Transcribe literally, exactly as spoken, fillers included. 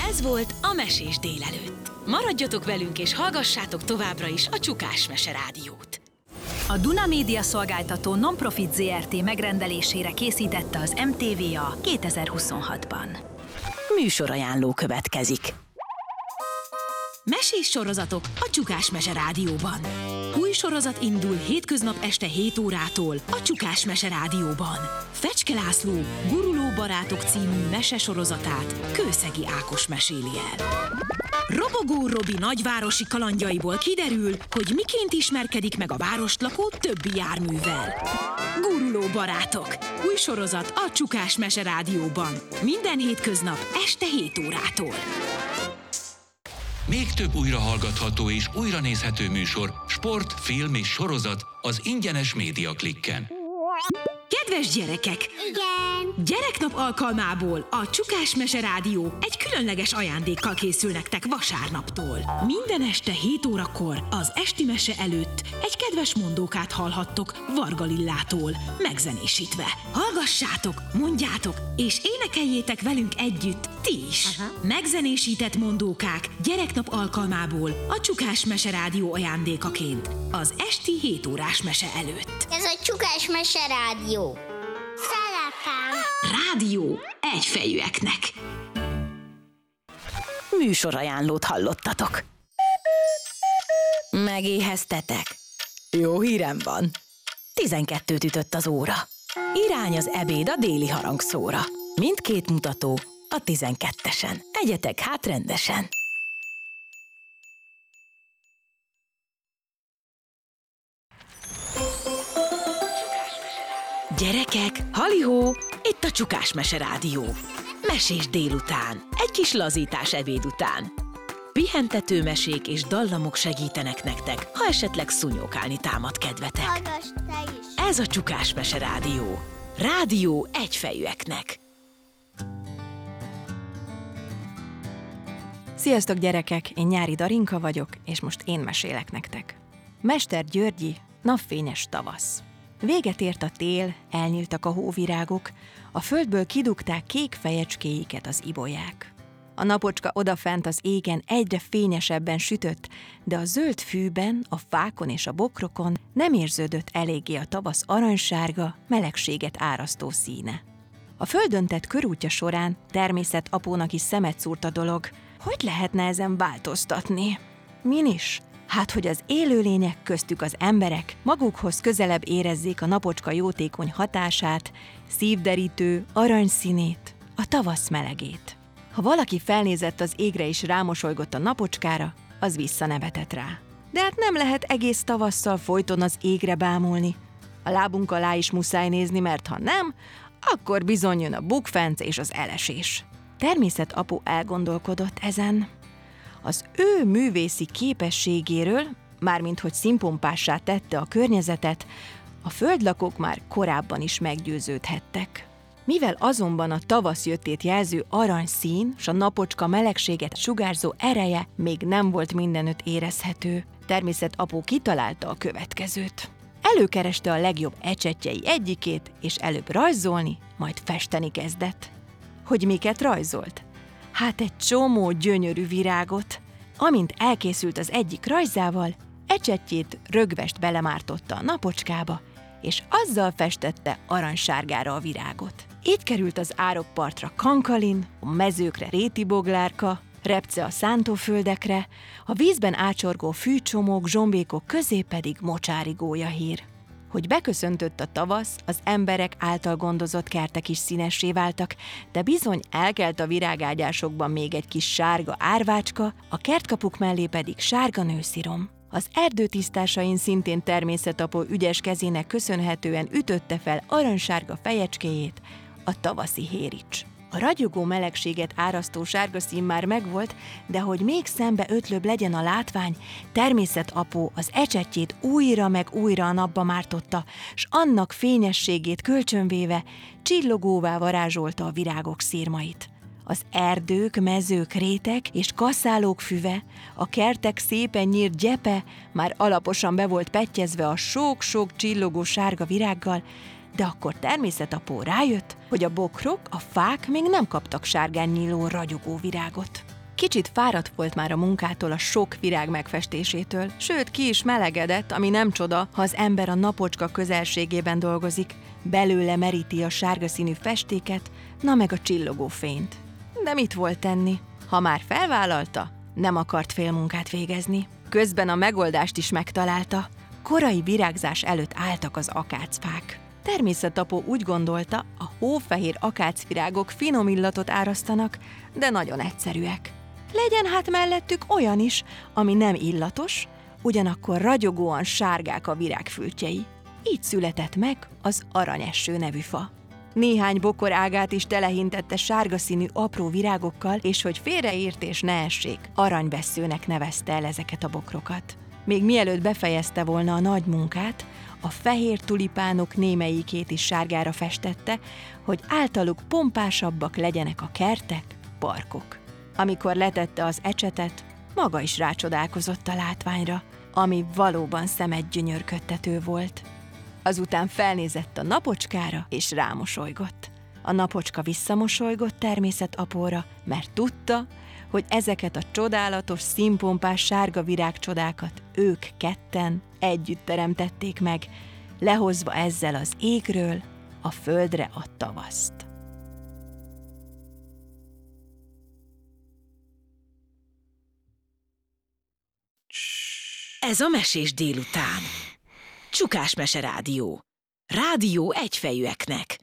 Ez volt a Mesés délelőtt. Maradjatok velünk és hallgassátok továbbra is a Csukás Mese Rádiót. A Duna Média Szolgáltató Nonprofit zé er té megrendelésére készítette az em té vé a kétezer-huszonhatban. Műsorajánló következik. Mesés sorozatok a Csukás Mese Rádióban. Új sorozat indul hétköznap este hét órától a Csukás Mese Rádióban. Fecske László Guruló barátok című mesesorozatát Kőszegi Ákos meséli el. Robogó Robi nagyvárosi kalandjaiból kiderül, hogy miként ismerkedik meg a várost lakó többi járművel. Guruló barátok. Új sorozat a Csukás Mese Rádióban. Minden hétköznap este hét órától. Még több újrahallgatható és újranézhető műsor, sport, film és sorozat az ingyenes Média Klikken. Kedves gyerekek! Igen! Gyereknap alkalmából a Csukás Mese Rádió egy különleges ajándékkal készül nektek vasárnaptól. Minden este hét órakor az esti mese előtt egy kedves mondókát hallhattok Varga Lillától, megzenésítve. Hallgassátok, mondjátok, és énekeljétek velünk együtt ti is. Aha. Megzenésített mondókák gyereknap alkalmából a Csukás Mese Rádió ajándékaként az esti hét órás mese előtt. Ez a Csukás Mese Rádió. Szeretem. Rádió egyfejűeknek. Műsorajánlót hallottatok. Megéheztetek? Jó hírem van. tizenkettőt ütött az óra. Irány az ebéd a déli harangszóra. Mindkét mutató a tizenkettesen. Egyetek hát rendesen. Gyerekek, halihó, itt a Csukás Mese Rádió. Mesés délután, egy kis lazítás ebéd után. Pihentető mesék és dallamok segítenek nektek, ha esetleg szúnyókálni támad kedvetek. Hallgass te is. Ez a Csukás Mese Rádió. Rádió egyfejűeknek. Sziasztok gyerekek, én Nyári Darinka vagyok, és most én mesélek nektek. Mester Györgyi, napfényes tavasz. Véget ért a tél, elnyíltak a hóvirágok, a földből kidugták kék fejecskéiket az ibolyák. A napocska odafent az égen egyre fényesebben sütött, de a zöld fűben, a fákon és a bokrokon nem érződött eléggé a tavasz aranysárga, melegséget árasztó színe. A földön tett körútja során természet apónak is szemet szúrt a dolog. Hogy lehetne ezen változtatni? Min is? Hát, hogy az élőlények, köztük az emberek magukhoz közelebb érezzék a napocska jótékony hatását, szívderítő, aranyszínét, a tavasz melegét. Ha valaki felnézett az égre és rámosolygott a napocskára, az visszanevetett rá. De hát nem lehet egész tavasszal folyton az égre bámulni. A lábunk alá is muszáj nézni, mert ha nem, akkor bizony jön a bukfenc és az elesés. Természet apu elgondolkodott ezen. Az ő művészi képességéről, mármint hogy színpompássá tette a környezetet, a földlakók már korábban is meggyőződhettek. Mivel azonban a tavasz jöttét jelző aranyszín s a napocska melegséget sugárzó ereje még nem volt mindenütt érezhető, természet apu kitalálta a következőt. Előkereste a legjobb ecsetjei egyikét, és előbb rajzolni, majd festeni kezdett. Hogy miket rajzolt? Hát egy csomó gyönyörű virágot. Amint elkészült az egyik rajzával, ecsetjét rögvest belemártotta a napocskába, és azzal festette aranysárgára a virágot. Így került az árokpartra kankalin, a mezőkre rétiboglárka, repce a szántóföldekre, a vízben ácsorgó fűcsomók, zsombékok közé pedig mocsári gólyahír. Hogy beköszöntött a tavasz, az emberek által gondozott kertek is színessé váltak, de bizony elkelt a virágágyásokban még egy kis sárga árvácska, a kertkapuk mellé pedig sárga nőszirom. Az erdőtisztásain szintén természetapó ügyes kezének köszönhetően ütötte fel aranysárga fejecskéjét a tavaszi hérics. A ragyogó melegséget árasztó sárga szín már megvolt, de hogy még szembe ötlöbb legyen a látvány, természetapó az ecsetjét újra meg újra a napba mártotta, s annak fényességét kölcsönvéve csillogóvá varázsolta a virágok szirmait. Az erdők, mezők, rétek és kaszálók füve, a kertek szépen nyírt gyepe már alaposan be volt pettyezve a sok-sok csillogó sárga virággal, de akkor természetapó rájött, hogy a bokrok, a fák még nem kaptak sárgán nyíló ragyogó virágot. Kicsit fáradt volt már a munkától, a sok virág megfestésétől, sőt ki is melegedett, ami nem csoda, ha az ember a napocska közelségében dolgozik, belőle meríti a sárga színű festéket, na meg a csillogó fényt. De mit volt tenni? Ha már felvállalta, nem akart félmunkát végezni. Közben a megoldást is megtalálta. Korai virágzás előtt álltak az akácfák. Természetapó úgy gondolta, a hófehér akácvirágok finom illatot árasztanak, de nagyon egyszerűek. Legyen hát mellettük olyan is, ami nem illatos, ugyanakkor ragyogóan sárgák a virágfültjei. Így született meg az aranyesső nevű fa. Néhány bokor ágát is telehintette sárga színű apró virágokkal, és hogy félreértés ne essék, aranyvesszőnek nevezte el ezeket a bokrokat. Még mielőtt befejezte volna a nagy munkát, a fehér tulipánok némelyikét is sárgára festette, hogy általuk pompásabbak legyenek a kertek, parkok. Amikor letette az ecsetet, maga is rácsodálkozott a látványra, ami valóban szemet gyönyörködtető volt. Azután felnézett a napocskára, és rámosolygott. A napocska visszamosolygott természetapóra, mert tudta, hogy ezeket a csodálatos, színpompás sárga virágcsodákat ők ketten együtt teremtették meg, lehozva ezzel az égről a földre a tavaszt. Ez a Mesés délután. Csukás Mese Rádió. Rádió egyfejűeknek.